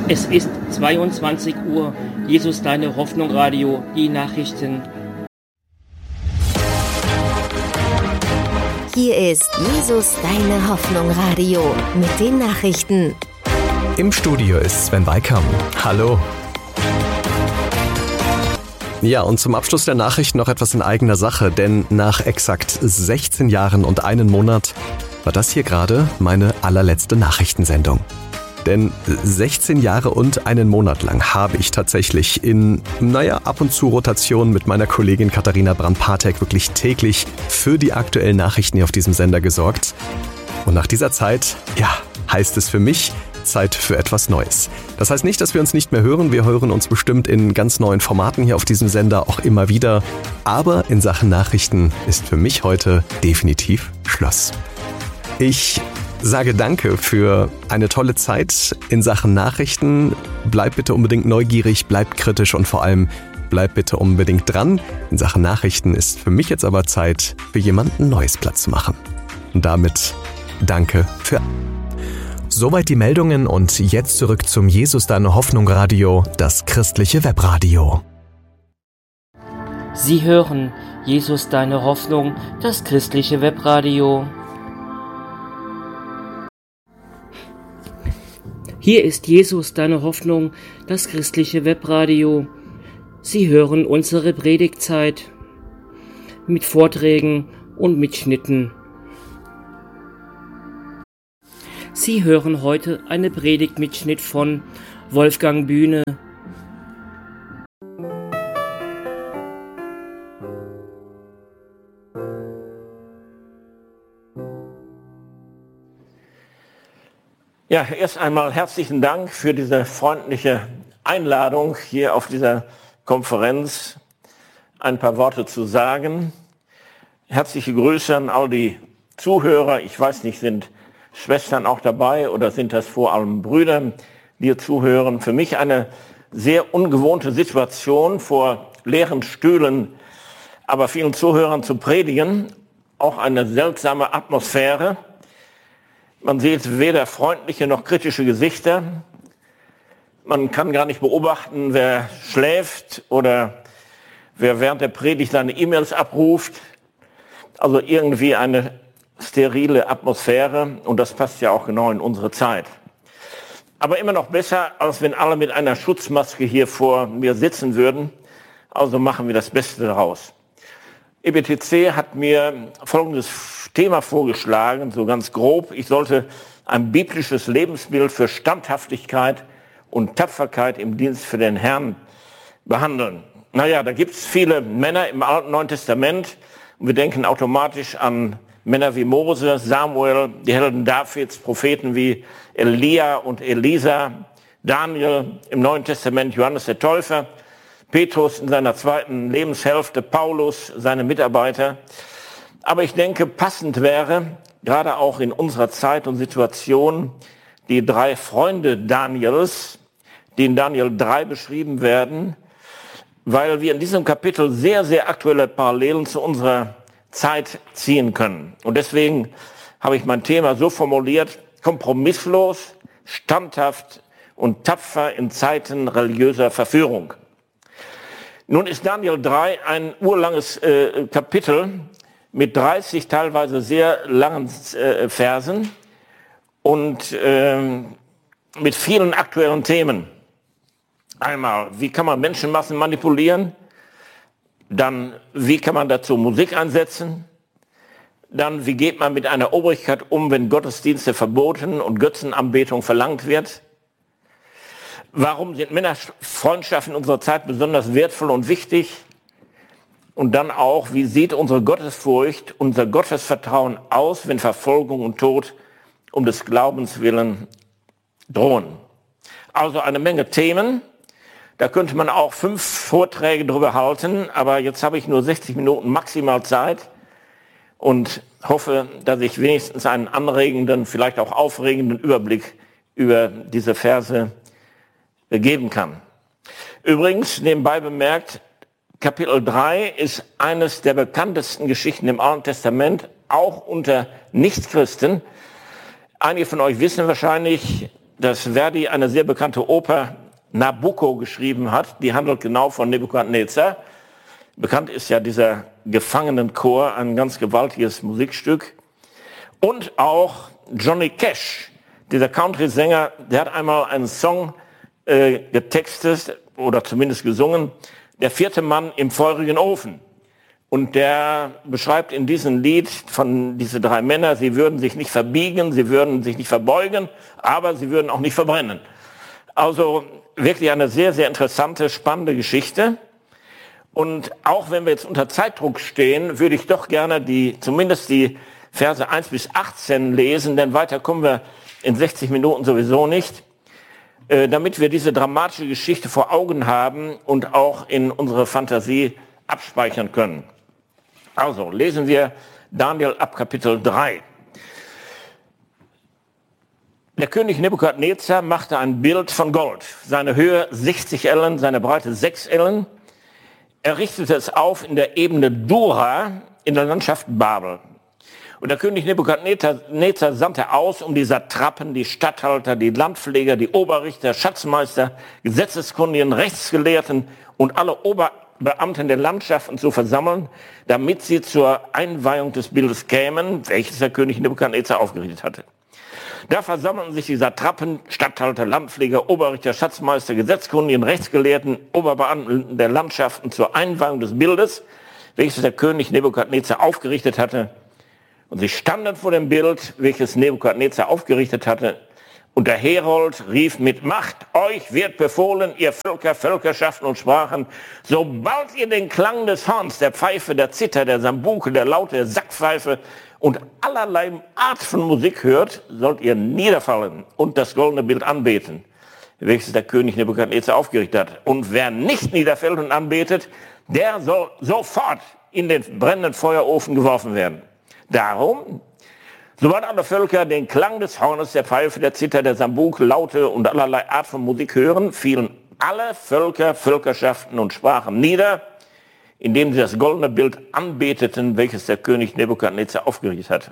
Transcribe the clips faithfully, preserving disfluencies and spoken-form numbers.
Es ist zweiundzwanzig Uhr. Jesus, deine Hoffnung, Radio, die Nachrichten. Hier ist Jesus, deine Hoffnung, Radio mit den Nachrichten. Im Studio ist Sven Weikam. Hallo. Ja, und zum Abschluss der Nachrichten noch etwas in eigener Sache, denn nach exakt sechzehn Jahren und einem Monat war das hier gerade meine allerletzte Nachrichtensendung. Denn sechzehn Jahre und einen Monat lang habe ich tatsächlich in, naja, ab und zu Rotation mit meiner Kollegin Katharina Brand-Patek wirklich täglich für die aktuellen Nachrichten hier auf diesem Sender gesorgt. Und nach dieser Zeit, ja, heißt es für mich, Zeit für etwas Neues. Das heißt nicht, dass wir uns nicht mehr hören. Wir hören uns bestimmt in ganz neuen Formaten hier auf diesem Sender auch immer wieder. Aber in Sachen Nachrichten ist für mich heute definitiv Schluss. Ich sage danke für eine tolle Zeit in Sachen Nachrichten. Bleibt bitte unbedingt neugierig, bleibt kritisch und vor allem bleibt bitte unbedingt dran. In Sachen Nachrichten ist für mich jetzt aber Zeit, für jemanden Neues Platz zu machen. Und damit danke für... Soweit die Meldungen und jetzt zurück zum Jesus, deine Hoffnung Radio, das christliche Webradio. Sie hören Jesus, deine Hoffnung, das christliche Webradio. Hier ist Jesus, deine Hoffnung, das christliche Webradio. Sie hören unsere Predigtzeit mit Vorträgen und Mitschnitten. Sie hören heute eine Predigtmitschnitt von Wolfgang Bühne. Ja, erst einmal herzlichen Dank für diese freundliche Einladung, hier auf dieser Konferenz ein paar Worte zu sagen. Herzliche Grüße an all die Zuhörer. Ich weiß nicht, sind Schwestern auch dabei oder sind das vor allem Brüder, die hier zuhören? Für mich eine sehr ungewohnte Situation, vor leeren Stühlen, aber vielen Zuhörern zu predigen. Auch eine seltsame Atmosphäre. Man sieht weder freundliche noch kritische Gesichter. Man kann gar nicht beobachten, wer schläft oder wer während der Predigt seine E-Mails abruft. Also irgendwie eine sterile Atmosphäre und das passt ja auch genau in unsere Zeit. Aber immer noch besser, als wenn alle mit einer Schutzmaske hier vor mir sitzen würden. Also machen wir das Beste daraus. E B T C hat mir folgendes Thema vorgeschlagen, so ganz grob. Ich sollte ein biblisches Lebensbild für Standhaftigkeit und Tapferkeit im Dienst für den Herrn behandeln. Naja, da gibt es viele Männer im Alten Neuen Testament und wir denken automatisch an Männer wie Mose, Samuel, die Helden Davids, Propheten wie Elia und Elisa, Daniel im Neuen Testament, Johannes der Täufer, Petrus in seiner zweiten Lebenshälfte, Paulus, seine Mitarbeiter. Aber ich denke, passend wäre, gerade auch in unserer Zeit und Situation, die drei Freunde Daniels, die in Daniel drei beschrieben werden, weil wir in diesem Kapitel sehr, sehr aktuelle Parallelen zu unserer Zeit ziehen können. Und deswegen habe ich mein Thema so formuliert: kompromisslos, standhaft und tapfer in Zeiten religiöser Verführung. Nun ist Daniel drei ein urlanges äh, Kapitel mit dreißig teilweise sehr langen äh, Versen und äh, mit vielen aktuellen Themen. Einmal, wie kann man Menschenmassen manipulieren? Dann, wie kann man dazu Musik einsetzen? Dann, wie geht man mit einer Obrigkeit um, wenn Gottesdienste verboten und Götzenanbetung verlangt wird? Warum sind Männerfreundschaften in unserer Zeit besonders wertvoll und wichtig? Und dann auch, wie sieht unsere Gottesfurcht, unser Gottesvertrauen aus, wenn Verfolgung und Tod um des Glaubens willen drohen? Also eine Menge Themen. Da könnte man auch fünf Vorträge drüber halten, aber jetzt habe ich nur sechzig Minuten maximal Zeit und hoffe, dass ich wenigstens einen anregenden, vielleicht auch aufregenden Überblick über diese Verse geben kann. Übrigens, nebenbei bemerkt, Kapitel drei ist eines der bekanntesten Geschichten im Alten Testament, auch unter Nichtchristen. Einige von euch wissen wahrscheinlich, dass Verdi eine sehr bekannte Oper Nabucco geschrieben hat. Die handelt genau von Nebukadnezar. Bekannt ist ja dieser Gefangenenchor, ein ganz gewaltiges Musikstück. Und auch Johnny Cash, dieser Country-Sänger, der hat einmal einen Song äh, getextet oder zumindest gesungen, Der vierte Mann im feurigen Ofen. Und der beschreibt in diesem Lied von diese drei Männer, sie würden sich nicht verbiegen, sie würden sich nicht verbeugen, aber sie würden auch nicht verbrennen. Also wirklich eine sehr, sehr interessante, spannende Geschichte. Und auch wenn wir jetzt unter Zeitdruck stehen, würde ich doch gerne die, zumindest die Verse eins bis achtzehn lesen, denn weiter kommen wir in sechzig Minuten sowieso nicht, äh, damit wir diese dramatische Geschichte vor Augen haben und auch in unsere Fantasie abspeichern können. Also lesen wir Daniel ab Kapitel drei. Der König Nebukadnezar machte ein Bild von Gold, seine Höhe sechzig Ellen, seine Breite sechs Ellen. Er richtete es auf in der Ebene Dura in der Landschaft Babel. Und der König Nebukadnezar sandte aus, um die Satrapen, die Statthalter, die Landpfleger, die Oberrichter, Schatzmeister, Gesetzeskundigen, Rechtsgelehrten und alle Oberbeamten der Landschaften zu versammeln, damit sie zur Einweihung des Bildes kämen, welches der König Nebukadnezar aufgerichtet hatte. Da versammelten sich die Satrapen, Statthalter, Landpfleger, Oberrichter, Schatzmeister, Gesetzkundigen, Rechtsgelehrten, Oberbeamten der Landschaften zur Einweihung des Bildes, welches der König Nebukadnezar aufgerichtet hatte. Und sie standen vor dem Bild, welches Nebukadnezar aufgerichtet hatte. Und der Herold rief mit Macht, euch wird befohlen, ihr Völker, Völkerschaften und Sprachen, sobald ihr den Klang des Horns, der Pfeife, der Zither, der Sambuke, der Laute, der Sackpfeife und allerlei Art von Musik hört, sollt ihr niederfallen und das goldene Bild anbeten, welches der König Nebukadnezar aufgerichtet hat. Und wer nicht niederfällt und anbetet, der soll sofort in den brennenden Feuerofen geworfen werden. Darum, sobald alle Völker den Klang des Hornes, der Pfeife, der Zither, der Sambuke, Laute und allerlei Art von Musik hören, fielen alle Völker, Völkerschaften und Sprachen nieder, indem sie das goldene Bild anbeteten, welches der König Nebukadnezar aufgerichtet hatte.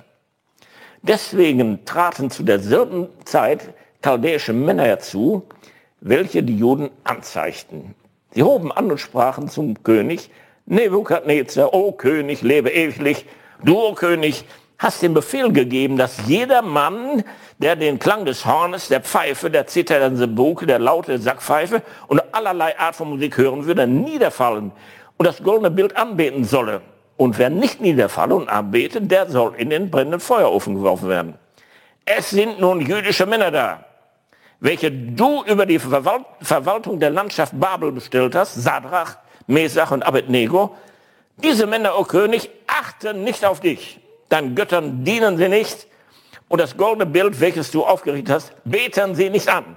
Deswegen traten zu derselben Zeit chaldäische Männer herzu, welche die Juden anzeigten. Sie hoben an und sprachen zum König, Nebukadnezar, o König, lebe ewiglich, du, o König, hast den Befehl gegeben, dass jeder Mann, der den Klang des Hornes, der Pfeife, der Zither, der Sambuke, der Laute, der Sackpfeife und allerlei Art von Musik hören würde, niederfallen und das goldene Bild anbeten solle. Und wer nicht niederfalle und anbetet, der soll in den brennenden Feuerofen geworfen werden. Es sind nun jüdische Männer da, welche du über die Verwalt- Verwaltung der Landschaft Babel bestellt hast, Sadrach, Mesach und Abednego. Diese Männer, o König, achten nicht auf dich. Deinen Göttern dienen sie nicht. Und das goldene Bild, welches du aufgerichtet hast, beten sie nicht an.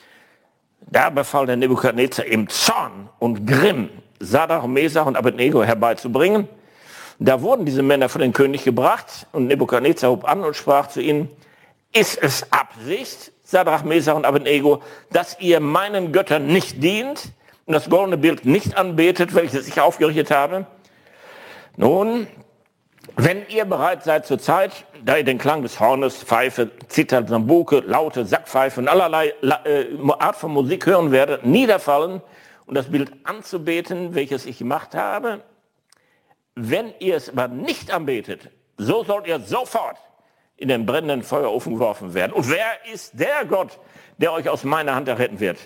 Da befahl der Nebukadnezar im Zorn und Grimm, Sadrach, Mesach und Abednego herbeizubringen. Da wurden diese Männer vor den König gebracht und Nebukadnezar hob an und sprach zu ihnen, ist es Absicht, Sadrach, Mesach und Abednego, dass ihr meinen Göttern nicht dient und das goldene Bild nicht anbetet, welches ich aufgerichtet habe? Nun, wenn ihr bereit seid zur Zeit, da ihr den Klang des Hornes, Pfeife, Zither, Sambuke, Laute, Sackpfeife und allerlei äh, Art von Musik hören werdet, niederfallen und das Bild anzubeten, welches ich gemacht habe, wenn ihr es aber nicht anbetet, so sollt ihr sofort in den brennenden Feuerofen geworfen werden. Und wer ist der Gott, der euch aus meiner Hand erretten wird?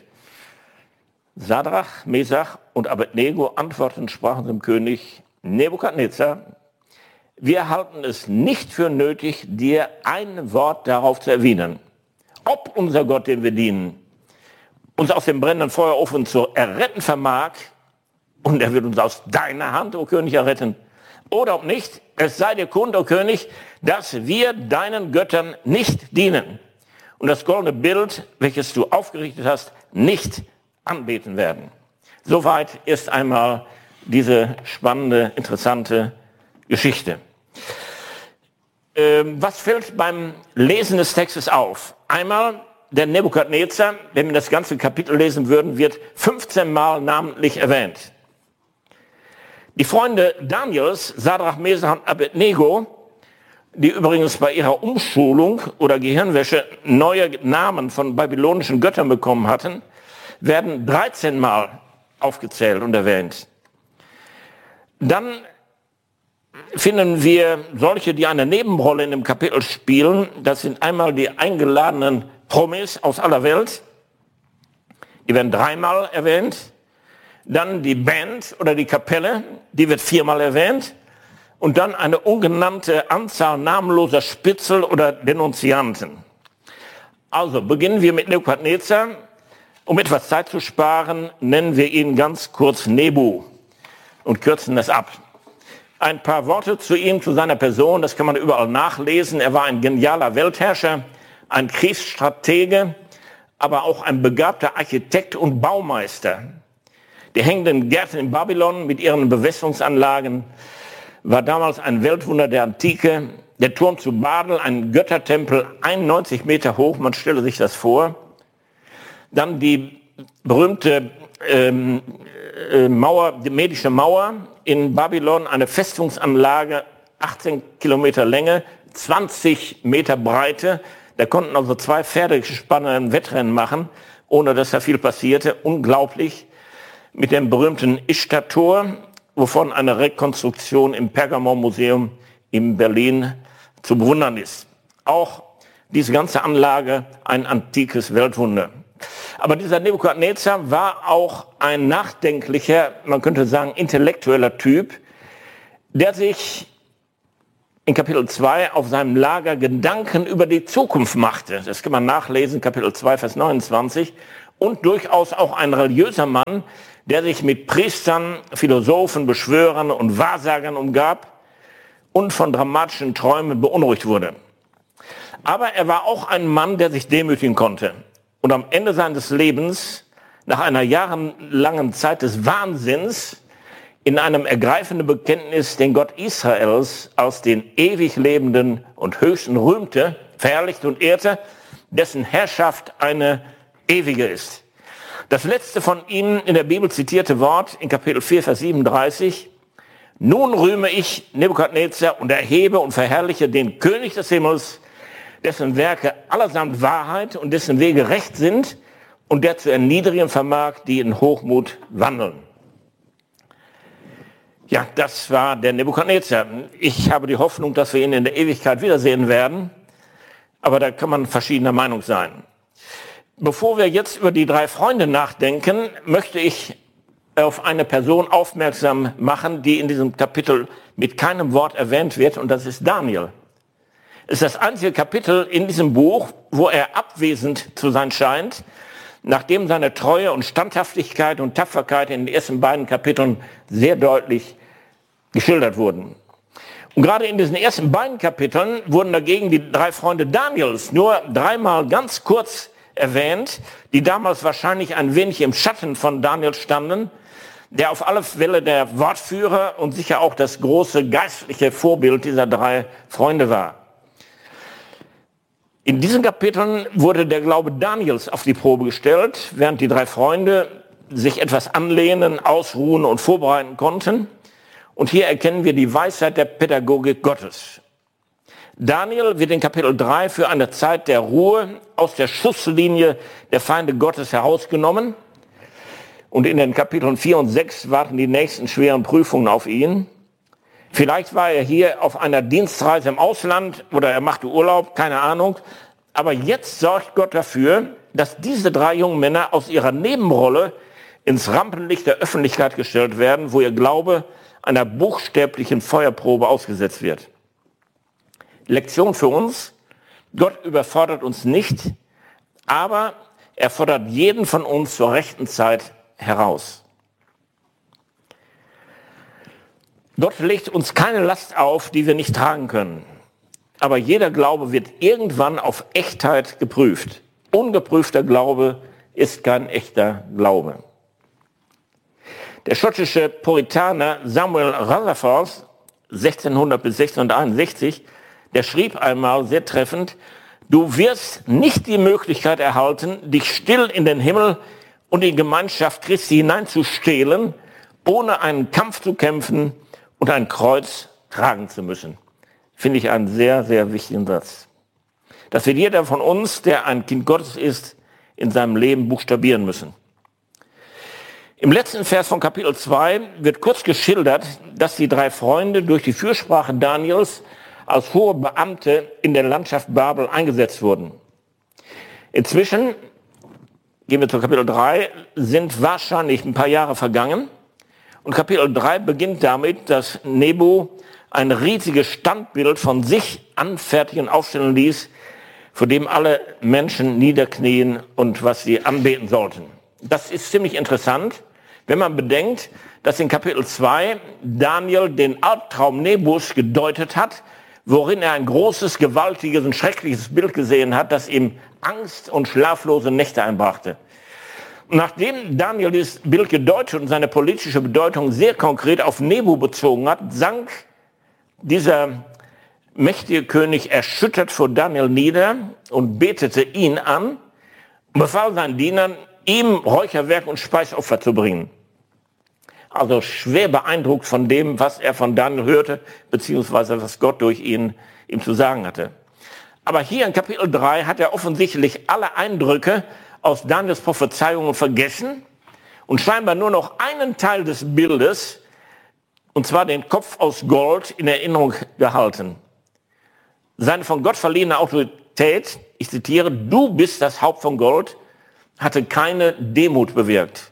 Sadrach, Mesach und Abednego antworteten und sprachen zum König Nebukadnezar, wir halten es nicht für nötig, dir ein Wort darauf zu erwidern, ob unser Gott, den wir dienen, uns aus dem brennenden Feuerofen zu erretten vermag, und er wird uns aus deiner Hand, o König, erretten, oder ob nicht, es sei dir kund, o König, dass wir deinen Göttern nicht dienen und das goldene Bild, welches du aufgerichtet hast, nicht anbeten werden. Soweit ist einmal diese spannende, interessante Geschichte. Ähm, was fällt beim Lesen des Textes auf? Einmal, der Nebukadnezar, wenn wir das ganze Kapitel lesen würden, wird fünfzehn Mal namentlich erwähnt. Die Freunde Daniels, Sadrach, Mesach und Abednego, die übrigens bei ihrer Umschulung oder Gehirnwäsche neue Namen von babylonischen Göttern bekommen hatten, werden dreizehn Mal aufgezählt und erwähnt. Dann finden wir solche, die eine Nebenrolle in dem Kapitel spielen. Das sind einmal die eingeladenen Promis aus aller Welt. Die werden dreimal erwähnt. Dann die Band oder die Kapelle, die wird viermal erwähnt. Und dann eine ungenannte Anzahl namenloser Spitzel oder Denunzianten. Also beginnen wir mit Nebukadnezar. Um etwas Zeit zu sparen, nennen wir ihn ganz kurz Nebu und kürzen das ab. Ein paar Worte zu ihm, zu seiner Person, das kann man überall nachlesen. Er war ein genialer Weltherrscher, ein Kriegsstratege, aber auch ein begabter Architekt und Baumeister. Die hängenden Gärten in Babylon mit ihren Bewässerungsanlagen war damals ein Weltwunder der Antike. Der Turm zu Babel, ein Göttertempel, einundneunzig Meter hoch, man stelle sich das vor. Dann die berühmte ähm, äh, Mauer, die medische Mauer in Babylon, eine Festungsanlage, achtzehn Kilometer Länge, zwanzig Meter Breite. Da konnten also zwei Pferdegespanne ein Wettrennen machen, ohne dass da viel passierte. Unglaublich. Mit dem berühmten Ishtar-Tor, wovon eine Rekonstruktion im Pergamon-Museum in Berlin zu bewundern ist. Auch diese ganze Anlage ein antikes Weltwunder. Aber dieser Nebukadnezar war auch ein nachdenklicher, man könnte sagen intellektueller Typ, der sich in Kapitel zwei auf seinem Lager Gedanken über die Zukunft machte. Das kann man nachlesen, Kapitel zwei, Vers neunundzwanzig. Und durchaus auch ein religiöser Mann, der sich mit Priestern, Philosophen, Beschwörern und Wahrsagern umgab und von dramatischen Träumen beunruhigt wurde. Aber er war auch ein Mann, der sich demütigen konnte. Und am Ende seines Lebens, nach einer jahrelangen Zeit des Wahnsinns, in einem ergreifenden Bekenntnis den Gott Israels als den ewig Lebenden und Höchsten rühmte, verherrlichte und ehrte, dessen Herrschaft eine ewige ist. Das letzte von ihm in der Bibel zitierte Wort in Kapitel vier, Vers siebenunddreißig, nun rühme ich Nebukadnezar und erhebe und verherrliche den König des Himmels, dessen Werke allersamt Wahrheit und dessen Wege recht sind und der zu erniedrigen vermag, die in Hochmut wandeln. Ja, das war der Nebukadnezar. Ich habe die Hoffnung, dass wir ihn in der Ewigkeit wiedersehen werden, aber da kann man verschiedener Meinung sein. Bevor wir jetzt über die drei Freunde nachdenken, möchte ich auf eine Person aufmerksam machen, die in diesem Kapitel mit keinem Wort erwähnt wird, und das ist Daniel. Es ist das einzige Kapitel in diesem Buch, wo er abwesend zu sein scheint, nachdem seine Treue und Standhaftigkeit und Tapferkeit in den ersten beiden Kapiteln sehr deutlich geschildert wurden. Und gerade in diesen ersten beiden Kapiteln wurden dagegen die drei Freunde Daniels nur dreimal ganz kurz erwähnt, die damals wahrscheinlich ein wenig im Schatten von Daniel standen, der auf alle Fälle der Wortführer und sicher auch das große geistliche Vorbild dieser drei Freunde war. In diesen Kapiteln wurde der Glaube Daniels auf die Probe gestellt, während die drei Freunde sich etwas anlehnen, ausruhen und vorbereiten konnten. Und hier erkennen wir die Weisheit der Pädagogik Gottes. Daniel wird in Kapitel drei für eine Zeit der Ruhe aus der Schusslinie der Feinde Gottes herausgenommen. Und in den Kapiteln vier und sechs warten die nächsten schweren Prüfungen auf ihn. Vielleicht war er hier auf einer Dienstreise im Ausland oder er machte Urlaub, keine Ahnung. Aber jetzt sorgt Gott dafür, dass diese drei jungen Männer aus ihrer Nebenrolle ins Rampenlicht der Öffentlichkeit gestellt werden, wo ihr Glaube einer buchstäblichen Feuerprobe ausgesetzt wird. Lektion für uns: Gott überfordert uns nicht, aber er fordert jeden von uns zur rechten Zeit heraus. Gott legt uns keine Last auf, die wir nicht tragen können. Aber jeder Glaube wird irgendwann auf Echtheit geprüft. Ungeprüfter Glaube ist kein echter Glaube. Der schottische Puritaner Samuel Rutherford, sechzehnhundert bis sechzehnhunderteinundsechzig, der schrieb einmal sehr treffend: Du wirst nicht die Möglichkeit erhalten, dich still in den Himmel und die Gemeinschaft Christi hineinzustehlen, ohne einen Kampf zu kämpfen und ein Kreuz tragen zu müssen. finde ich einen sehr, sehr wichtigen Satz. Das wird jeder von uns, der ein Kind Gottes ist, in seinem Leben buchstabieren müssen. Im letzten Vers von Kapitel zwei wird kurz geschildert, dass die drei Freunde durch die Fürsprache Daniels als hohe Beamte in der Landschaft Babel eingesetzt wurden. Inzwischen, gehen wir zu Kapitel drei, sind wahrscheinlich ein paar Jahre vergangen. Und Kapitel drei beginnt damit, dass Nebo ein riesiges Standbild von sich anfertigen, aufstellen ließ, vor dem alle Menschen niederknien und was sie anbeten sollten. Das ist ziemlich interessant, wenn man bedenkt, dass in Kapitel zwei Daniel den Albtraum Nebus gedeutet hat, worin er ein großes, gewaltiges und schreckliches Bild gesehen hat, das ihm Angst und schlaflose Nächte einbrachte. Und nachdem Daniel dieses Bild gedeutet und seine politische Bedeutung sehr konkret auf Nebu bezogen hat, sank dieser mächtige König erschüttert vor Daniel nieder und betete ihn an und befahl seinen Dienern, ihm Räucherwerk und Speisopfer zu bringen. Also schwer beeindruckt von dem, was er von Daniel hörte, beziehungsweise was Gott durch ihn ihm zu sagen hatte. Aber hier in Kapitel drei hat er offensichtlich alle Eindrücke aus Daniels Prophezeiungen vergessen und scheinbar nur noch einen Teil des Bildes, und zwar den Kopf aus Gold, in Erinnerung gehalten. Seine von Gott verliehene Autorität, ich zitiere, du bist das Haupt von Gold, hatte keine Demut bewirkt.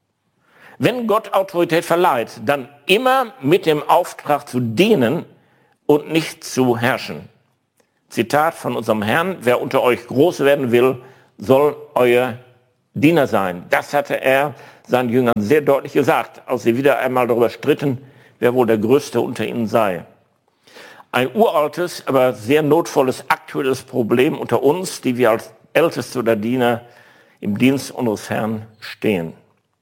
Wenn Gott Autorität verleiht, dann immer mit dem Auftrag zu dienen und nicht zu herrschen. Zitat von unserem Herrn, wer unter euch groß werden will, soll euer Diener sein. Das hatte er seinen Jüngern sehr deutlich gesagt, als sie wieder einmal darüber stritten, wer wohl der Größte unter ihnen sei. Ein uraltes, aber sehr notvolles, aktuelles Problem unter uns, die wir als Älteste oder Diener im Dienst unseres Herrn stehen.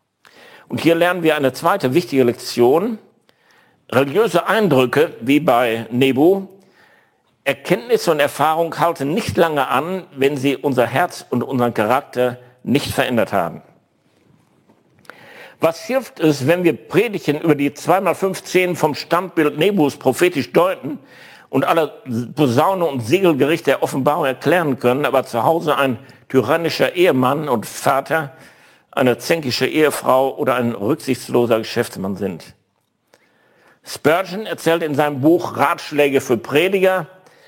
Und hier lernen wir eine zweite wichtige Lektion. Religiöse Eindrücke, wie bei Nebu, Erkenntnis und Erfahrung halten nicht lange an, wenn sie unser Herz und unseren Charakter nicht verändert haben. Was hilft es, wenn wir Predigen über die zwei mal fünf Szenen vom Standbild Nebus prophetisch deuten und alle Posaune und Segelgericht der Offenbarung erklären können, aber zu Hause ein tyrannischer Ehemann und Vater, eine zänkische Ehefrau oder ein rücksichtsloser Geschäftsmann sind? Spurgeon erzählt in seinem Buch Ratschläge für Prediger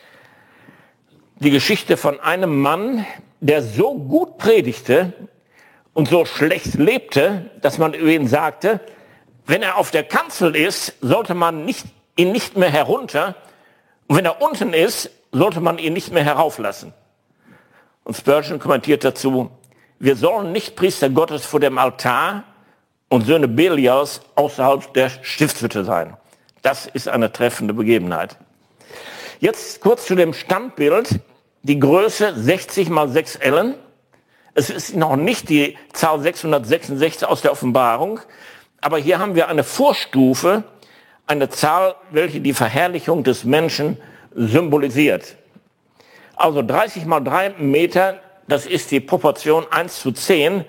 die Geschichte von einem Mann, der so gut predigte und so schlecht lebte, dass man über ihn sagte, wenn er auf der Kanzel ist, sollte man nicht, ihn nicht mehr herunter, und wenn er unten ist, sollte man ihn nicht mehr herauflassen. Und Spurgeon kommentiert dazu, wir sollen nicht Priester Gottes vor dem Altar und Söhne Belials außerhalb der Stiftshütte sein. Das ist eine treffende Begebenheit. Jetzt kurz zu dem Standbild. Die Größe sechzig mal sechs Ellen. Es ist noch nicht die Zahl sechshundertsechsundsechzig aus der Offenbarung, aber hier haben wir eine Vorstufe, eine Zahl, welche die Verherrlichung des Menschen symbolisiert. Also dreißig mal drei Meter, das ist die Proportion eins zu zehn.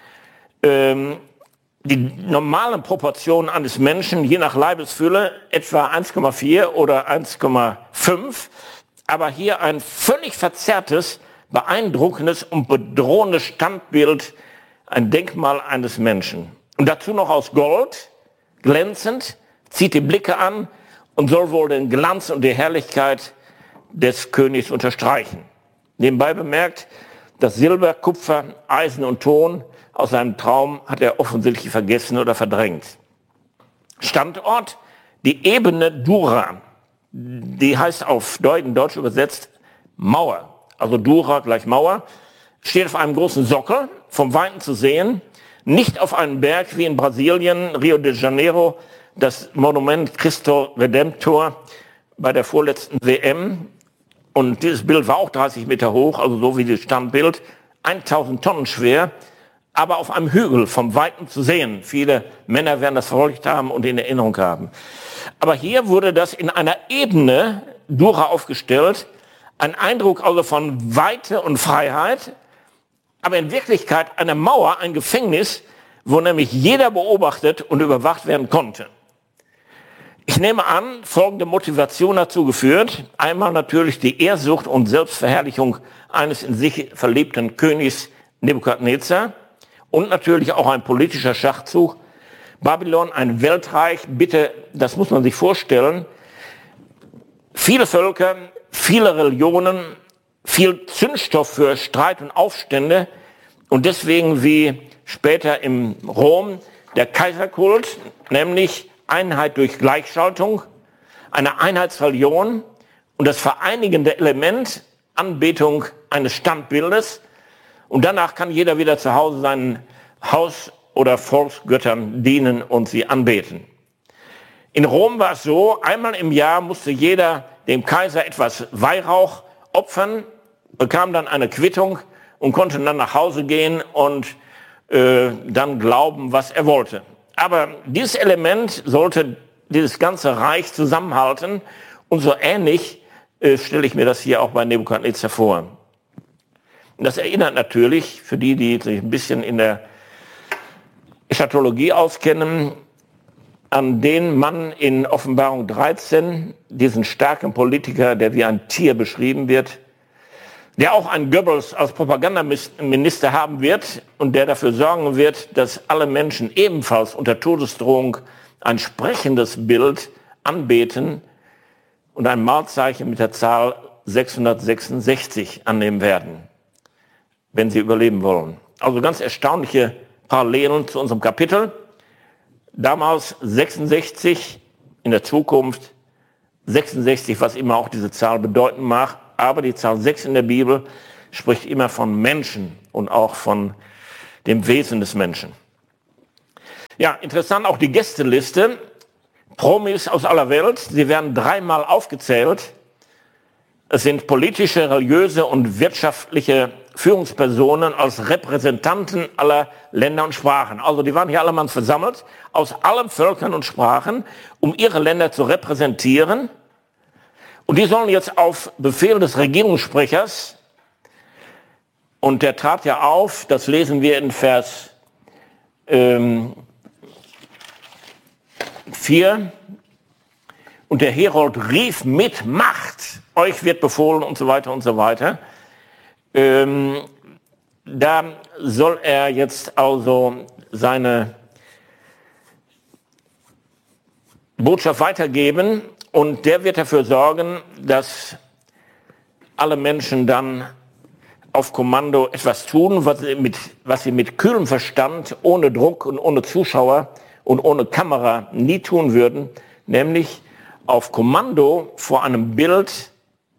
Ähm, die normalen Proportionen eines Menschen, je nach Leibesfülle, etwa eins Komma vier oder eins Komma fünf. Aber hier ein völlig verzerrtes, beeindruckendes und bedrohendes Standbild, ein Denkmal eines Menschen. Und dazu noch aus Gold, glänzend, zieht die Blicke an und soll wohl den Glanz und die Herrlichkeit des Königs unterstreichen. Nebenbei bemerkt, das Silber, Kupfer, Eisen und Ton aus seinem Traum hat er offensichtlich vergessen oder verdrängt. Standort, die Ebene Dura. Die heißt auf Deutsch, in Deutsch übersetzt Mauer. Also Dura gleich Mauer. Steht auf einem großen Sockel, vom Weiten zu sehen. Nicht auf einem Berg wie in Brasilien, Rio de Janeiro, das Monument Cristo Redemptor bei der vorletzten W M. Und dieses Bild war auch dreißig Meter hoch, also so wie das Standbild, tausend Tonnen schwer, aber auf einem Hügel vom Weiten zu sehen. Viele Männer werden das verfolgt haben und in Erinnerung haben. Aber hier wurde das in einer Ebene Dura aufgestellt, ein Eindruck also von Weite und Freiheit, aber in Wirklichkeit eine Mauer, ein Gefängnis, wo nämlich jeder beobachtet und überwacht werden konnte. Ich nehme an, folgende Motivation dazu geführt. Einmal natürlich die Ehrsucht und Selbstverherrlichung eines in sich verliebten Königs Nebukadnezar und natürlich auch ein politischer Schachzug. Babylon, ein Weltreich, bitte, das muss man sich vorstellen. Viele Völker, viele Religionen, viel Zündstoff für Streit und Aufstände und deswegen wie später im Rom der Kaiserkult, nämlich Einheit durch Gleichschaltung, eine Einheitsreligion und das vereinigende Element, Anbetung eines Standbildes. Und danach kann jeder wieder zu Hause seinen Haus- oder Volksgöttern dienen und sie anbeten. In Rom war es so, einmal im Jahr musste jeder dem Kaiser etwas Weihrauch opfern, bekam dann eine Quittung und konnte dann nach Hause gehen und äh, dann glauben, was er wollte. Aber dieses Element sollte dieses ganze Reich zusammenhalten und so ähnlich äh, stelle ich mir das hier auch bei Nebukadnezar vor. Und das erinnert natürlich, für die, die sich ein bisschen in der Eschatologie auskennen, an den Mann in Offenbarung dreizehn, diesen starken Politiker, der wie ein Tier beschrieben wird, der auch einen Goebbels als Propagandaminister haben wird und der dafür sorgen wird, dass alle Menschen ebenfalls unter Todesdrohung ein sprechendes Bild anbeten und ein Malzeichen mit der Zahl sechshundertsechsundsechzig annehmen werden, wenn sie überleben wollen. Also ganz erstaunliche Parallelen zu unserem Kapitel. Damals sechsundsechzig, in der Zukunft sechsundsechzig, was immer auch diese Zahl bedeuten mag. Aber die Zahl sechs in der Bibel spricht immer von Menschen und auch von dem Wesen des Menschen. Ja, interessant auch die Gästeliste. Promis aus aller Welt, sie werden dreimal aufgezählt. Es sind politische, religiöse und wirtschaftliche Führungspersonen als Repräsentanten aller Länder und Sprachen. Also die waren hier allemanns versammelt, aus allen Völkern und Sprachen, um ihre Länder zu repräsentieren. Und die sollen jetzt auf Befehl des Regierungssprechers, und der trat ja auf, das lesen wir in Vers ähm, vier, und der Herold rief mit Macht, euch wird befohlen und so weiter und so weiter. Ähm, da soll er jetzt also seine Botschaft weitergeben und der wird dafür sorgen, dass alle Menschen dann auf Kommando etwas tun, was sie mit, was sie mit kühlem Verstand, ohne Druck und ohne Zuschauer und ohne Kamera nie tun würden, nämlich auf Kommando vor einem Bild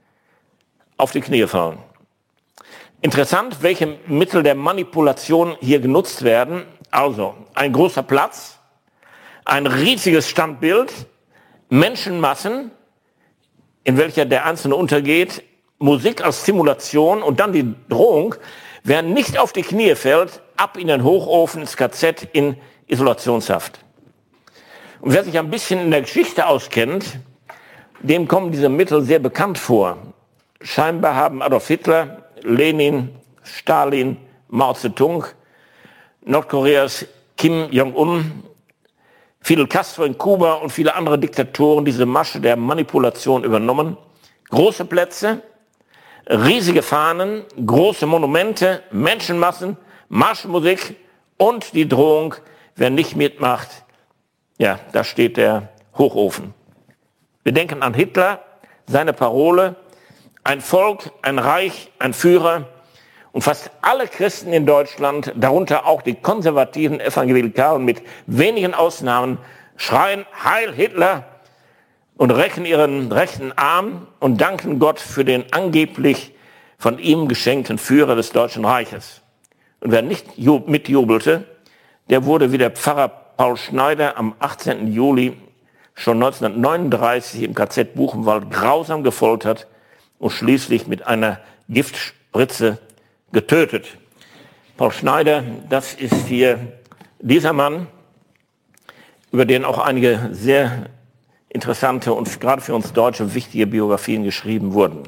auf die Knie fallen. Interessant, welche Mittel der Manipulation hier genutzt werden. Also ein großer Platz, ein riesiges Standbild, Menschenmassen, in welcher der Einzelne untergeht, Musik als Simulation und dann die Drohung, wer nicht auf die Knie fällt, ab in den Hochofen, ins K Z, in Isolationshaft. Und wer sich ein bisschen in der Geschichte auskennt, dem kommen diese Mittel sehr bekannt vor. Scheinbar haben Adolf Hitler, Lenin, Stalin, Mao Zedong, Nordkoreas Kim Jong-un, Fidel Castro in Kuba und viele andere Diktatoren diese Masche der Manipulation übernommen. Große Plätze, riesige Fahnen, große Monumente, Menschenmassen, Marschmusik und die Drohung, wer nicht mitmacht, ja, da steht der Hochofen. Wir denken an Hitler, seine Parole, ein Volk, ein Reich, ein Führer und fast alle Christen in Deutschland, darunter auch die konservativen Evangelikalen mit wenigen Ausnahmen, schreien Heil Hitler und recken ihren rechten Arm und danken Gott für den angeblich von ihm geschenkten Führer des Deutschen Reiches. Und wer nicht mitjubelte, der wurde wie der Pfarrer Paul Schneider am achtzehnten Juli schon neunzehnhundertneununddreißig im K Z Buchenwald grausam gefoltert und schließlich mit einer Giftspritze getötet. Paul Schneider, das ist hier dieser Mann, über den auch einige sehr interessante und gerade für uns Deutsche wichtige Biografien geschrieben wurden.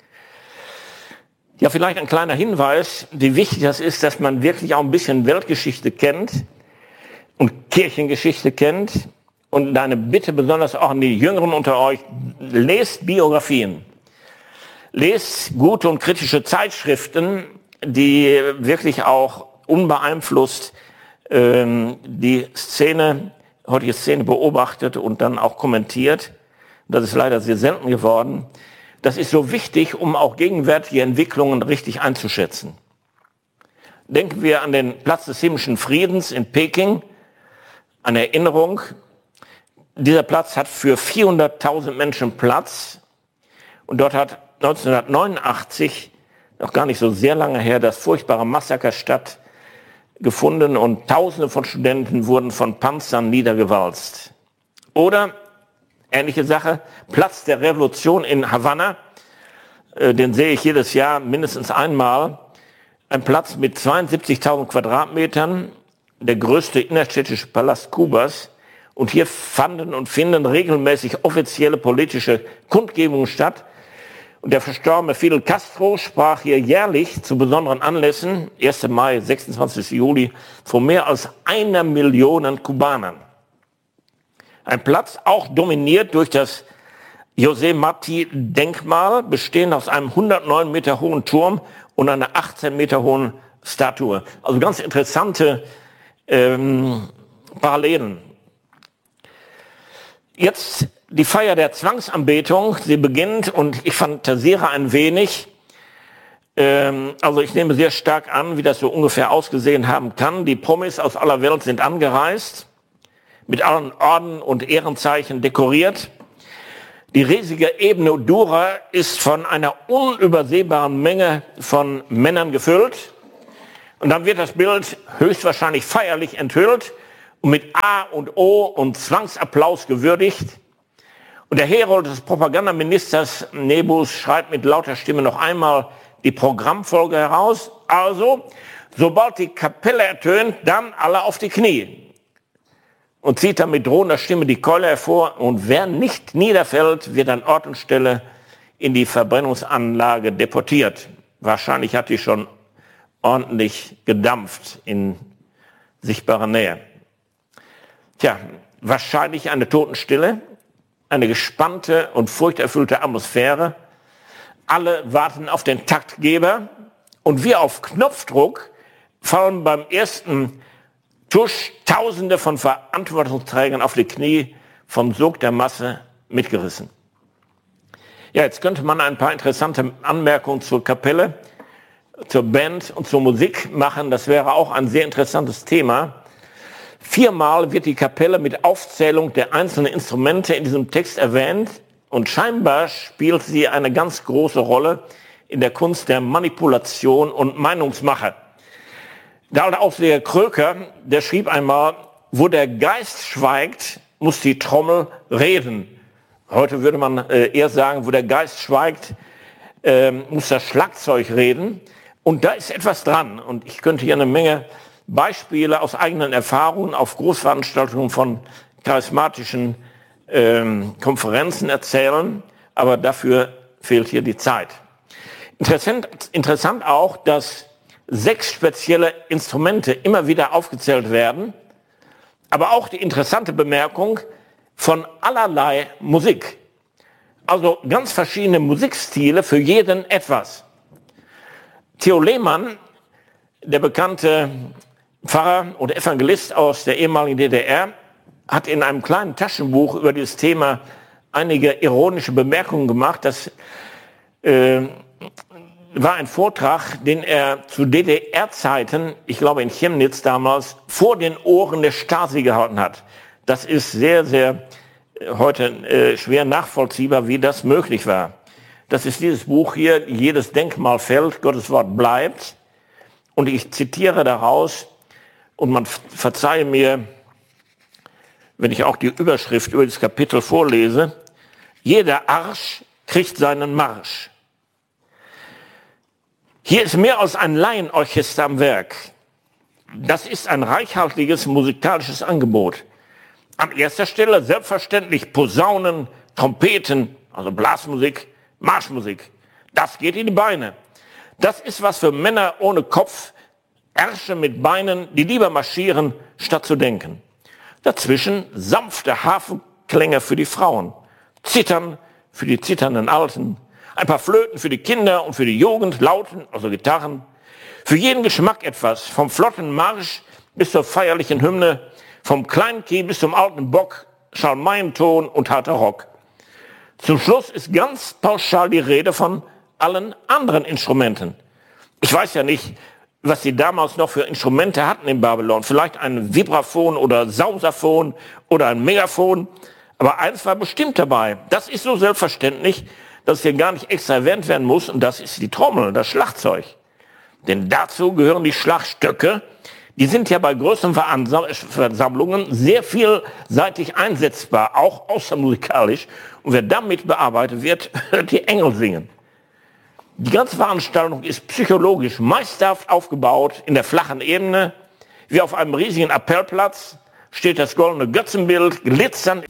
Ja, vielleicht ein kleiner Hinweis, wie wichtig das ist, dass man wirklich auch ein bisschen Weltgeschichte kennt und Kirchengeschichte kennt und eine Bitte besonders auch an die Jüngeren unter euch, lest Biografien. Lest gute und kritische Zeitschriften, die wirklich auch unbeeinflusst ähm, die Szene, heutige Szene beobachtet und dann auch kommentiert. Das ist leider sehr selten geworden. Das ist so wichtig, um auch gegenwärtige Entwicklungen richtig einzuschätzen. Denken wir an den Platz des himmlischen Friedens in Peking, eine Erinnerung. Dieser Platz hat für vierhunderttausend Menschen Platz und dort hat neunzehnhundertneunundachtzig, noch gar nicht so sehr lange her, das furchtbare Massaker stattgefunden und Tausende von Studenten wurden von Panzern niedergewalzt. Oder, ähnliche Sache, Platz der Revolution in Havanna, äh, den sehe ich jedes Jahr mindestens einmal. Ein Platz mit zweiundsiebzigtausend Quadratmetern, der größte innerstädtische Palast Kubas. Und hier fanden und finden regelmäßig offizielle politische Kundgebungen statt. Und der verstorbene Fidel Castro sprach hier jährlich zu besonderen Anlässen, erster Mai, sechsundzwanzigster Juli, von mehr als einer Million Kubanern. Ein Platz auch dominiert durch das José Martí-Denkmal, bestehend aus einem hundertneun Meter hohen Turm und einer achtzehn Meter hohen Statue. Also ganz interessante ähm, Parallelen. Jetzt die Feier der Zwangsanbetung, sie beginnt und ich fantasiere ein wenig. Ähm, also ich nehme sehr stark an, wie das so ungefähr ausgesehen haben kann. Die Promis aus aller Welt sind angereist, mit allen Orden und Ehrenzeichen dekoriert. Die riesige Ebene Dura ist von einer unübersehbaren Menge von Männern gefüllt. Und dann wird das Bild höchstwahrscheinlich feierlich enthüllt und mit A und O und Zwangsapplaus gewürdigt. Und der Herold des Propagandaministers Nebus schreibt mit lauter Stimme noch einmal die Programmfolge heraus. Also, sobald die Kapelle ertönt, dann alle auf die Knie. Und zieht dann mit drohender Stimme die Keule hervor. Und wer nicht niederfällt, wird an Ort und Stelle in die Verbrennungsanlage deportiert. Wahrscheinlich hat die schon ordentlich gedampft in sichtbarer Nähe. Tja, wahrscheinlich eine Totenstille, eine gespannte und furchterfüllte Atmosphäre. Alle warten auf den Taktgeber und wie auf Knopfdruck fallen beim ersten Tusch Tausende von Verantwortungsträgern auf die Knie, vom Sog der Masse mitgerissen. Ja, jetzt könnte man ein paar interessante Anmerkungen zur Kapelle, zur Band und zur Musik machen. Das wäre auch ein sehr interessantes Thema. Viermal wird die Kapelle mit Aufzählung der einzelnen Instrumente in diesem Text erwähnt und scheinbar spielt sie eine ganz große Rolle in der Kunst der Manipulation und Meinungsmache. Der alte Aufseher Kröker, der schrieb einmal, wo der Geist schweigt, muss die Trommel reden. Heute würde man äh, eher sagen, wo der Geist schweigt, äh, muss das Schlagzeug reden. Und da ist etwas dran. Und ich könnte hier eine Menge Beispiele aus eigenen Erfahrungen auf Großveranstaltungen von charismatischen ähm, Konferenzen erzählen. Aber dafür fehlt hier die Zeit. Interessant, interessant auch, dass sechs spezielle Instrumente immer wieder aufgezählt werden, aber auch die interessante Bemerkung von allerlei Musik. Also ganz verschiedene Musikstile, für jeden etwas. Theo Lehmann, der bekannte Pfarrer und Evangelist aus der ehemaligen D D R, hat in einem kleinen Taschenbuch über dieses Thema einige ironische Bemerkungen gemacht. Das äh, war ein Vortrag, den er zu D D R-Zeiten, ich glaube in Chemnitz damals, vor den Ohren der Stasi gehalten hat. Das ist sehr, sehr heute äh, schwer nachvollziehbar, wie das möglich war. Das ist dieses Buch hier, Jedes Denkmal fällt, Gottes Wort bleibt. Und ich zitiere daraus, und man verzeihe mir, wenn ich auch die Überschrift über das Kapitel vorlese, jeder Arsch kriegt seinen Marsch. Hier ist mehr als ein Laienorchester am Werk. Das ist ein reichhaltiges musikalisches Angebot. An erster Stelle selbstverständlich Posaunen, Trompeten, also Blasmusik, Marschmusik. Das geht in die Beine. Das ist was für Männer ohne Kopf, Ärsche mit Beinen, die lieber marschieren, statt zu denken. Dazwischen sanfte Harfenklänge für die Frauen, Zittern für die zitternden Alten, ein paar Flöten für die Kinder und für die Jugend, Lauten, also Gitarren. Für jeden Geschmack etwas, vom flotten Marsch bis zur feierlichen Hymne, vom Kleinkieh bis zum alten Bock, Schalmeienton und harter Rock. Zum Schluss ist ganz pauschal die Rede von allen anderen Instrumenten. Ich weiß ja nicht, was sie damals noch für Instrumente hatten in Babylon. Vielleicht ein Vibraphon oder Sausaphon oder ein Megaphon. Aber eins war bestimmt dabei. Das ist so selbstverständlich, dass es hier gar nicht extra erwähnt werden muss. Und das ist die Trommel, das Schlagzeug. Denn dazu gehören die Schlagstöcke. Die sind ja bei größeren Versammlungen sehr vielseitig einsetzbar, auch außermusikalisch. Und wer damit bearbeitet wird, hört die Engel singen. Die ganze Veranstaltung ist psychologisch meisterhaft aufgebaut, in der flachen Ebene. Wie auf einem riesigen Appellplatz steht das goldene Götzenbild, glitzernd.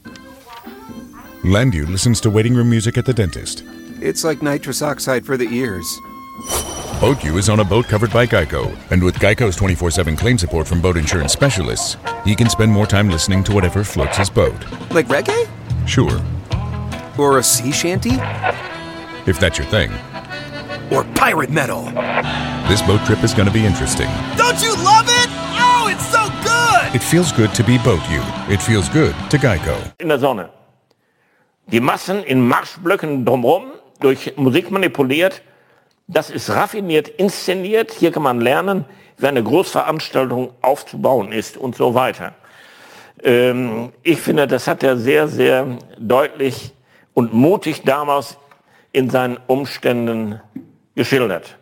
Landu listens to waiting room music at the dentist. It's like nitrous oxide for the ears. Boatyou is on a boat covered by Geico, and with Geico's twenty-four seven claim support from boat insurance specialists, he can spend more time listening to whatever floats his boat. Like reggae? Sure. Or a sea shanty? If that's your thing. Or pirate metal? This boat trip is going to be interesting. Don't you love it? Oh, it's so good! It feels good to be Boatyou. It feels good to Geico. In der Sonne. Die Massen in Marschblöcken drumherum, durch Musik manipuliert. Das ist raffiniert inszeniert. Hier kann man lernen, wie eine Großveranstaltung aufzubauen ist und so weiter. Ähm, ich finde, das hat er sehr, sehr deutlich und mutig damals in seinen Umständen geschildert.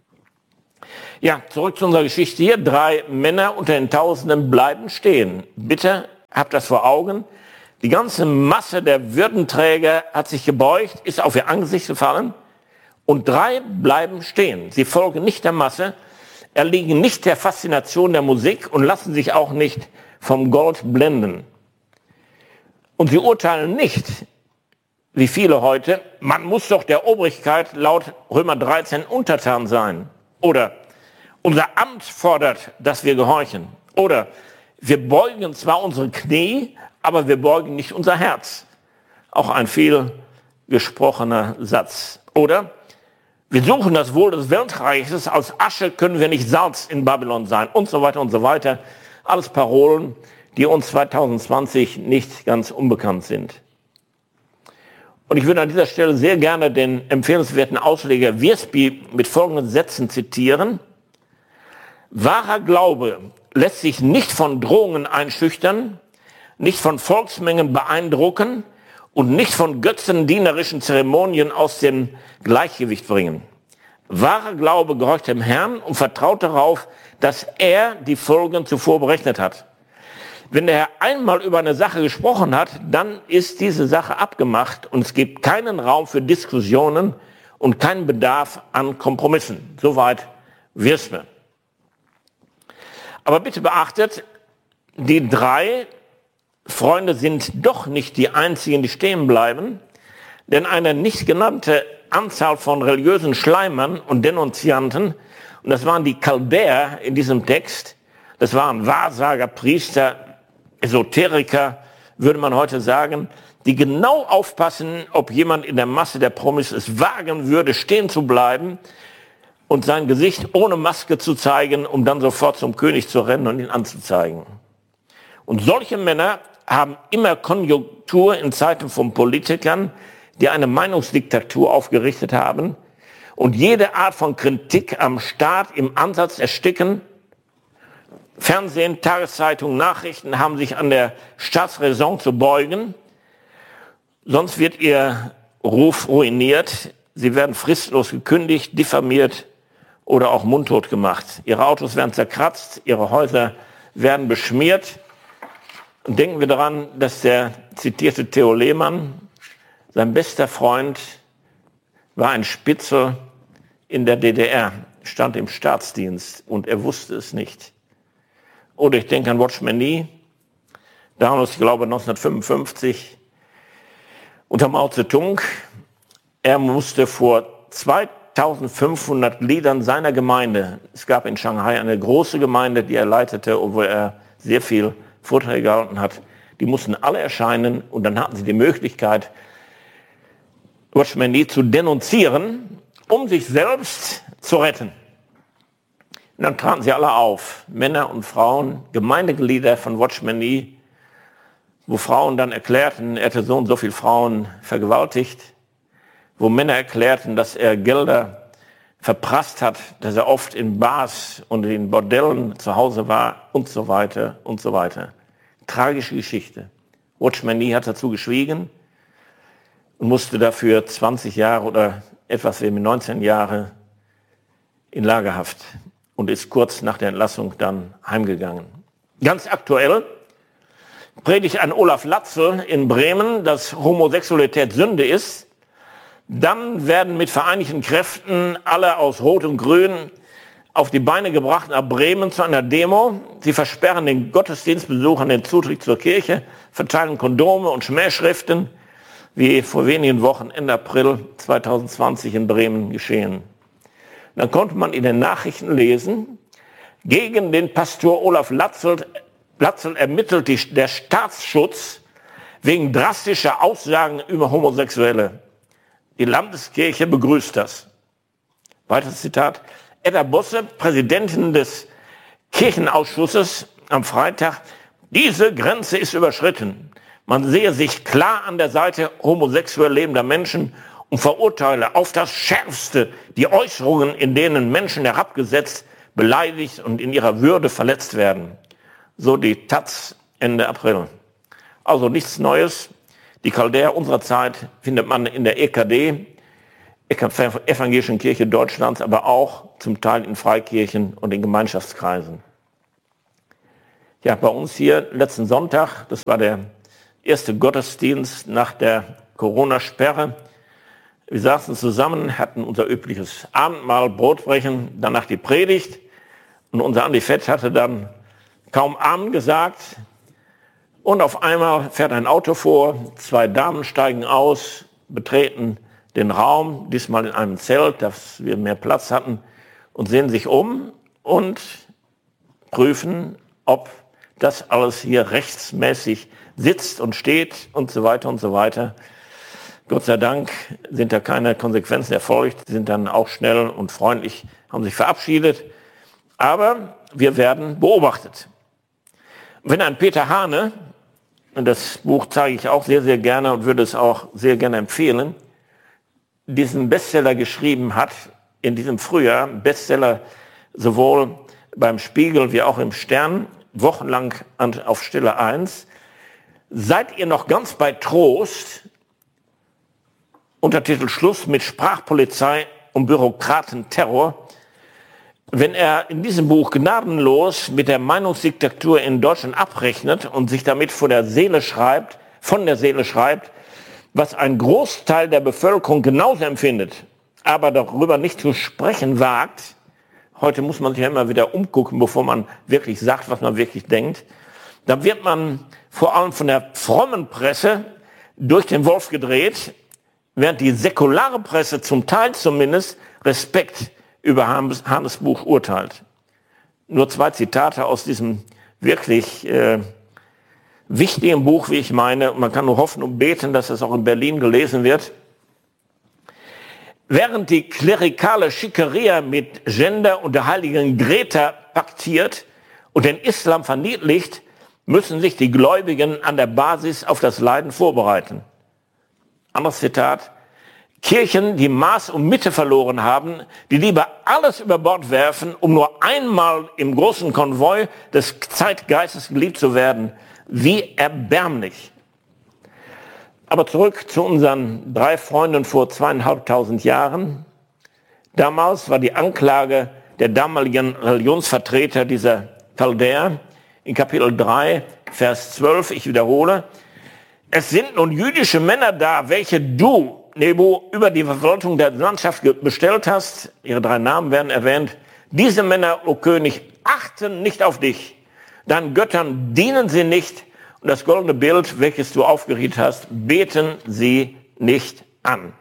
Ja, zurück zu unserer Geschichte hier. Drei Männer unter den Tausenden bleiben stehen. Bitte habt das vor Augen. Die ganze Masse der Würdenträger hat sich gebeugt, ist auf ihr Angesicht gefallen. Und drei bleiben stehen. Sie folgen nicht der Masse, erliegen nicht der Faszination der Musik und lassen sich auch nicht vom Gold blenden. Und sie urteilen nicht, wie viele heute, man muss doch der Obrigkeit laut Römer dreizehn untertan sein. Oder unser Amt fordert, dass wir gehorchen. Oder wir beugen zwar unsere Knie, aber wir beugen nicht unser Herz. Auch ein viel gesprochener Satz. Oder wir suchen das Wohl des Weltreiches, aus Asche können wir nicht Salz in Babylon sein und so weiter und so weiter. Alles Parolen, die uns zwanzig zwanzig nicht ganz unbekannt sind. Und ich würde an dieser Stelle sehr gerne den empfehlenswerten Ausleger Wiersbe mit folgenden Sätzen zitieren. Wahrer Glaube lässt sich nicht von Drohungen einschüchtern, nicht von Volksmengen beeindrucken und nicht von götzendienerischen Zeremonien aus dem Gleichgewicht bringen. Wahrer Glaube gehorcht dem Herrn und vertraut darauf, dass er die Folgen zuvor berechnet hat. Wenn der Herr einmal über eine Sache gesprochen hat, dann ist diese Sache abgemacht und es gibt keinen Raum für Diskussionen und keinen Bedarf an Kompromissen. Soweit Wiersbe. Aber bitte beachtet, die drei Freunde sind doch nicht die einzigen, die stehen bleiben, denn eine nicht genannte Anzahl von religiösen Schleimern und Denunzianten, und das waren die Chaldäer in diesem Text, das waren Wahrsager, Priester, Esoteriker, würde man heute sagen, die genau aufpassen, ob jemand in der Masse der Promis es wagen würde, stehen zu bleiben und sein Gesicht ohne Maske zu zeigen, um dann sofort zum König zu rennen und ihn anzuzeigen. Und solche Männer haben immer Konjunktur in Zeiten von Politikern, die eine Meinungsdiktatur aufgerichtet haben und jede Art von Kritik am Staat im Ansatz ersticken. Fernsehen, Tageszeitungen, Nachrichten haben sich an der Staatsräson zu beugen. Sonst wird ihr Ruf ruiniert. Sie werden fristlos gekündigt, diffamiert oder auch mundtot gemacht. Ihre Autos werden zerkratzt, ihre Häuser werden beschmiert. Und denken wir daran, dass der zitierte Theo Lehmann, sein bester Freund, war ein Spitzel in der D D R, stand im Staatsdienst und er wusste es nicht. Oder ich denke an Watchman Nee, damals, ich glaube neunzehnhundertfünfundfünfzig, unter Mao Zedong. Er musste vor zweitausendfünfhundert Gliedern seiner Gemeinde, es gab in Shanghai eine große Gemeinde, die er leitete und wo er sehr viel Vorträge gehalten hat, die mussten alle erscheinen und dann hatten sie die Möglichkeit, Watchman Nee zu denunzieren, um sich selbst zu retten. Und dann traten sie alle auf, Männer und Frauen, Gemeindeglieder von Watchman Nee, wo Frauen dann erklärten, er hätte so und so viele Frauen vergewaltigt, wo Männer erklärten, dass er Gelder verprasst hat, dass er oft in Bars und in Bordellen zu Hause war und so weiter und so weiter. Tragische Geschichte. Watchman Nee hat dazu geschwiegen und musste dafür zwanzig Jahre oder etwas wie neunzehn Jahre in Lagerhaft und ist kurz nach der Entlassung dann heimgegangen. Ganz aktuell predigt ein Olaf Latzel in Bremen, dass Homosexualität Sünde ist. Dann werden mit vereinigten Kräften alle aus Rot und Grün auf die Beine gebracht nach Bremen zu einer Demo. Sie versperren den Gottesdienstbesuchern den Zutritt zur Kirche, verteilen Kondome und Schmähschriften, wie vor wenigen Wochen Ende April zweitausendzwanzig in Bremen geschehen. Dann konnte man in den Nachrichten lesen, gegen den Pastor Olaf Latzel, Latzel ermittelt die, der Staatsschutz wegen drastischer Aussagen über Homosexuelle. Die Landeskirche begrüßt das. Weiteres Zitat. Edda Bosse, Präsidentin des Kirchenausschusses, am Freitag: Diese Grenze ist überschritten. Man sehe sich klar an der Seite homosexuell lebender Menschen und verurteile auf das Schärfste die Äußerungen, in denen Menschen herabgesetzt, beleidigt und in ihrer Würde verletzt werden. So die Taz Ende April. Also nichts Neues. Die Chaldäer unserer Zeit findet man in der E K D, Evangelischen Kirche Deutschlands, aber auch zum Teil in Freikirchen und in Gemeinschaftskreisen. Ja, bei uns hier letzten Sonntag, das war der erste Gottesdienst nach der Corona-Sperre. Wir saßen zusammen, hatten unser übliches Abendmahl, Brotbrechen, danach die Predigt. Und unser Andi Fett hatte dann kaum Amen gesagt. Und auf einmal fährt ein Auto vor, zwei Damen steigen aus, betreten den Raum, diesmal in einem Zelt, dass wir mehr Platz hatten, und sehen sich um und prüfen, ob das alles hier rechtsmäßig sitzt und steht und so weiter und so weiter. Gott sei Dank sind da keine Konsequenzen erfolgt, sind dann auch schnell und freundlich, haben sich verabschiedet. Aber wir werden beobachtet. Wenn ein Peter Hane, und das Buch zeige ich auch sehr, sehr gerne und würde es auch sehr gerne empfehlen, diesen Bestseller geschrieben hat, in diesem Frühjahr, Bestseller sowohl beim Spiegel wie auch im Stern, wochenlang auf Stelle eins, seid ihr noch ganz bei Trost, Untertitel Schluss mit Sprachpolizei und Bürokratenterror, wenn er in diesem Buch gnadenlos mit der Meinungsdiktatur in Deutschland abrechnet und sich damit vor der Seele schreibt, von der Seele schreibt, was ein Großteil der Bevölkerung genauso empfindet, aber darüber nicht zu sprechen wagt. Heute muss man sich ja immer wieder umgucken, bevor man wirklich sagt, was man wirklich denkt. Da wird man vor allem von der frommen Presse durch den Wolf gedreht, während die säkulare Presse zum Teil zumindest Respekt über Hanes Buch urteilt. Nur zwei Zitate aus diesem wirklich äh, wichtigen Buch, wie ich meine. Man kann nur hoffen und beten, dass es auch in Berlin gelesen wird. Während die klerikale Schickeria mit Gender und der heiligen Greta paktiert und den Islam verniedlicht, müssen sich die Gläubigen an der Basis auf das Leiden vorbereiten. Anderes Zitat. Kirchen, die Maß und Mitte verloren haben, die lieber alles über Bord werfen, um nur einmal im großen Konvoi des Zeitgeistes geliebt zu werden. Wie erbärmlich. Aber zurück zu unseren drei Freunden vor zweieinhalbtausend Jahren. Damals war die Anklage der damaligen Religionsvertreter dieser Chaldäer in Kapitel drei, Vers zwölf, ich wiederhole: Es sind nun jüdische Männer da, welche du, Nebo, über die Verwaltung der Landschaft bestellt hast. Ihre drei Namen werden erwähnt. Diese Männer, o König, achten nicht auf dich. Deinen Göttern dienen sie nicht. Und das goldene Bild, welches du aufgerichtet hast, beten sie nicht an.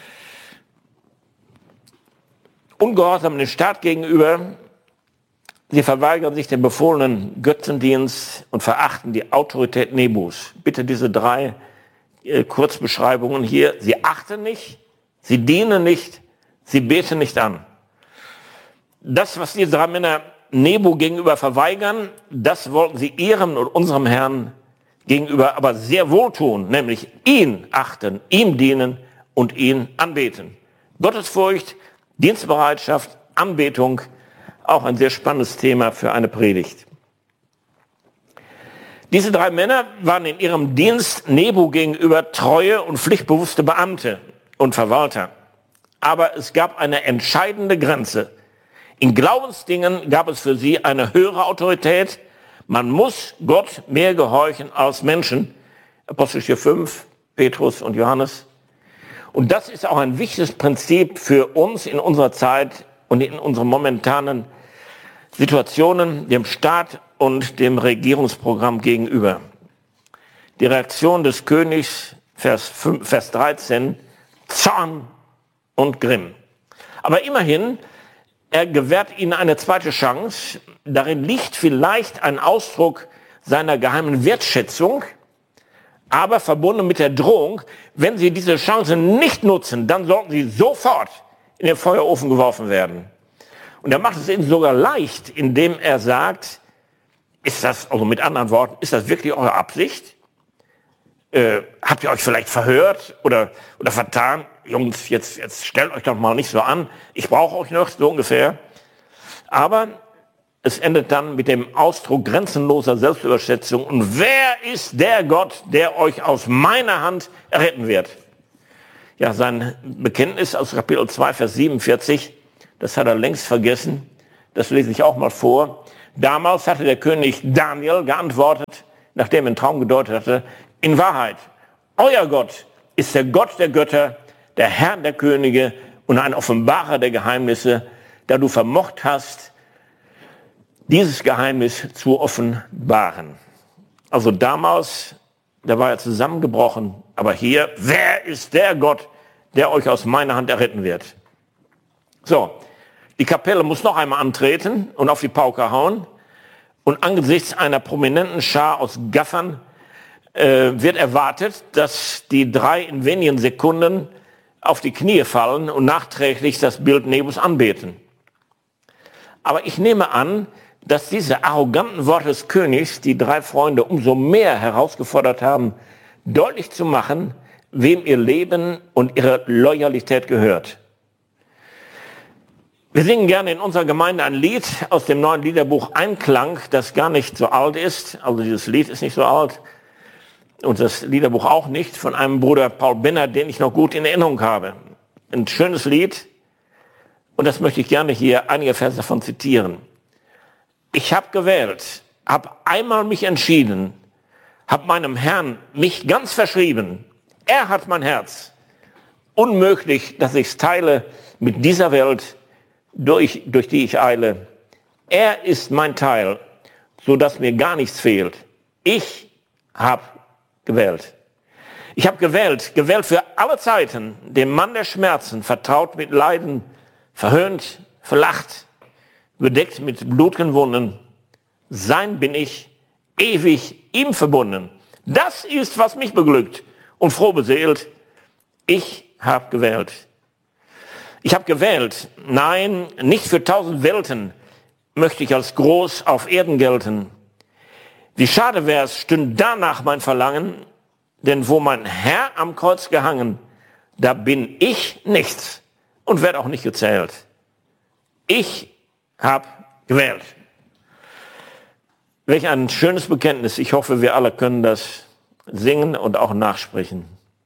Ungehorsam dem Staat gegenüber, Sie verweigern sich dem befohlenen Götzendienst und verachten die Autorität Nebus. Bitte diese drei äh, Kurzbeschreibungen hier. Sie achten nicht, sie dienen nicht, sie beten nicht an. Das, was diese drei Männer Nebu gegenüber verweigern, das wollten sie ihrem und unserem Herrn gegenüber aber sehr wohl tun, nämlich ihn achten, ihm dienen und ihn anbeten. Gottesfurcht, Dienstbereitschaft, Anbetung, auch ein sehr spannendes Thema für eine Predigt. Diese drei Männer waren in ihrem Dienst Nebu gegenüber treue und pflichtbewusste Beamte und Verwalter. Aber es gab eine entscheidende Grenze. In Glaubensdingen gab es für sie eine höhere Autorität. Man muss Gott mehr gehorchen als Menschen. Apostelgeschichte fünf, Petrus und Johannes. Und das ist auch ein wichtiges Prinzip für uns in unserer Zeit und in unseren momentanen Situationen, dem Staat und dem Regierungsprogramm gegenüber. Die Reaktion des Königs, Vers, fünf, Vers dreizehn, Zorn und Grimm. Aber immerhin, er gewährt ihnen eine zweite Chance. Darin liegt vielleicht ein Ausdruck seiner geheimen Wertschätzung, aber verbunden mit der Drohung, wenn sie diese Chance nicht nutzen, dann sollten sie sofort in den Feuerofen geworfen werden. Und er macht es ihnen sogar leicht, indem er sagt, ist das, also mit anderen Worten, ist das wirklich eure Absicht? Äh, habt ihr euch vielleicht verhört oder, oder vertan? Jungs, jetzt, jetzt stellt euch doch mal nicht so an, ich brauche euch noch, so ungefähr. Aber es endet dann mit dem Ausdruck grenzenloser Selbstüberschätzung. Und wer ist der Gott, der euch aus meiner Hand erretten wird? Ja, sein Bekenntnis aus Kapitel zwei, Vers siebenundvierzig, das hat er längst vergessen. Das lese ich auch mal vor. Damals hatte der König Daniel geantwortet, nachdem er einen Traum gedeutet hatte, in Wahrheit, euer Gott ist der Gott der Götter, der Herr der Könige und ein Offenbarer der Geheimnisse, da du vermocht hast, dieses Geheimnis zu offenbaren. Also damals, da war er zusammengebrochen, aber hier, wer ist der Gott, der euch aus meiner Hand erretten wird? So, die Kapelle muss noch einmal antreten und auf die Pauke hauen. Und angesichts einer prominenten Schar aus Gaffern äh, wird erwartet, dass die drei in wenigen Sekunden auf die Knie fallen und nachträglich das Bild Nebus anbeten. Aber ich nehme an, dass diese arroganten Worte des Königs die drei Freunde umso mehr herausgefordert haben, deutlich zu machen, wem ihr Leben und ihre Loyalität gehört. Wir singen gerne in unserer Gemeinde ein Lied aus dem neuen Liederbuch Einklang, das gar nicht so alt ist. Also dieses Lied ist nicht so alt und das Liederbuch auch nicht, von einem Bruder Paul Benner, den ich noch gut in Erinnerung habe. Ein schönes Lied und das möchte ich gerne hier einige Verse davon zitieren. Ich habe gewählt, habe einmal mich entschieden, habe meinem Herrn mich ganz verschrieben. Er hat mein Herz. Unmöglich, dass ich es teile mit dieser Welt, durch, durch die ich eile. Er ist mein Teil, so dass mir gar nichts fehlt. Ich habe gewählt. Ich habe gewählt, gewählt für alle Zeiten, dem Mann der Schmerzen, vertraut mit Leiden, verhöhnt, verlacht, bedeckt mit blutigen Wunden. Sein bin ich, ewig ihm verbunden. Das ist, was mich beglückt und froh beseelt. Ich habe gewählt. Ich habe gewählt. Nein, nicht für tausend Welten möchte ich als groß auf Erden gelten. Wie schade wär's, stünde danach mein Verlangen, denn wo mein Herr am Kreuz gehangen, da bin ich nichts und werde auch nicht gezählt. Ich habe gewählt. Welch ein schönes Bekenntnis. Ich hoffe, wir alle können das singen und auch nachsprechen.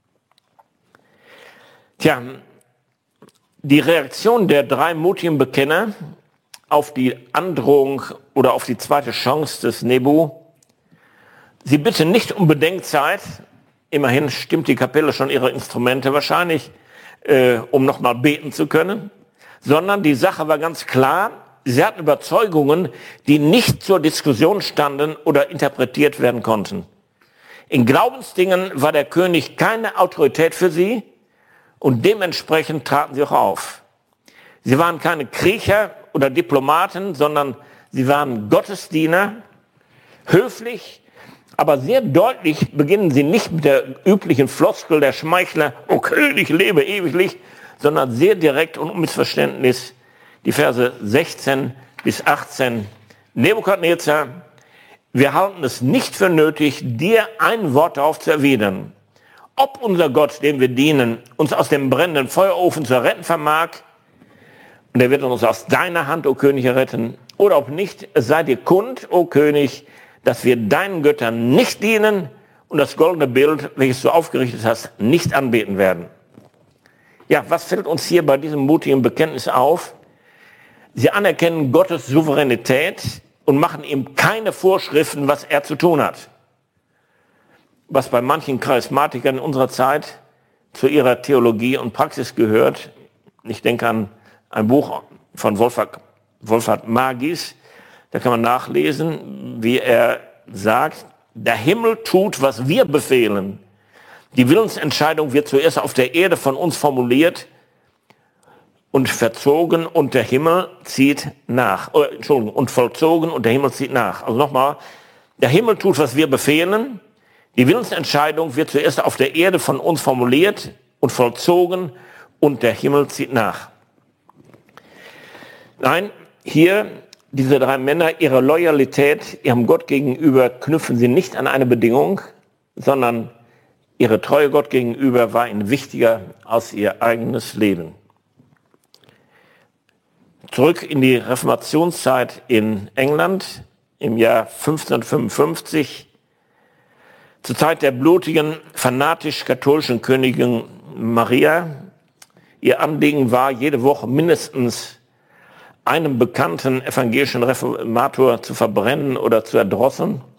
Tja, die Reaktion der drei mutigen Bekenner auf die Androhung oder auf die zweite Chance des Nebu, sie bitten nicht um Bedenkzeit, immerhin stimmt die Kapelle schon ihre Instrumente wahrscheinlich, äh, um nochmal beten zu können, sondern die Sache war ganz klar, sie hatten Überzeugungen, die nicht zur Diskussion standen oder interpretiert werden konnten. In Glaubensdingen war der König keine Autorität für sie und dementsprechend traten sie auch auf. Sie waren keine Kriecher oder Diplomaten, sondern Sie waren Gottesdiener, höflich, aber sehr deutlich beginnen sie nicht mit der üblichen Floskel der Schmeichler, o König, lebe ewiglich, sondern sehr direkt und unmissverständlich die Verse sechzehn bis achtzehn. Nebukadnezar, wir halten es nicht für nötig, dir ein Wort darauf zu erwidern. Ob unser Gott, dem wir dienen, uns aus dem brennenden Feuerofen zu retten vermag, und er wird uns aus deiner Hand, o König, retten, oder ob nicht, es sei dir kund, o König, dass wir deinen Göttern nicht dienen und das goldene Bild, welches du aufgerichtet hast, nicht anbeten werden. Ja, was fällt uns hier bei diesem mutigen Bekenntnis auf? Sie anerkennen Gottes Souveränität und machen ihm keine Vorschriften, was er zu tun hat. Was bei manchen Charismatikern in unserer Zeit zu ihrer Theologie und Praxis gehört. Ich denke an ein Buch von Wolfhard, Wolfhard Magis, da kann man nachlesen, wie er sagt, der Himmel tut, was wir befehlen. Die Willensentscheidung wird zuerst auf der Erde von uns formuliert und verzogen und der Himmel zieht nach. Oh, Entschuldigung, und vollzogen und der Himmel zieht nach. Also nochmal, der Himmel tut, was wir befehlen. Die Willensentscheidung wird zuerst auf der Erde von uns formuliert und vollzogen und der Himmel zieht nach. Nein, hier diese drei Männer, ihre Loyalität ihrem Gott gegenüber knüpfen sie nicht an eine Bedingung, sondern ihre Treue Gott gegenüber war ihnen wichtiger als ihr eigenes Leben. Zurück in die Reformationszeit in England im Jahr fünfzehnhundertfünfundfünfzig, zur Zeit der blutigen, fanatisch-katholischen Königin Maria. Ihr Anliegen war, jede Woche mindestens einem bekannten evangelischen Reformator zu verbrennen oder zu erdrosseln.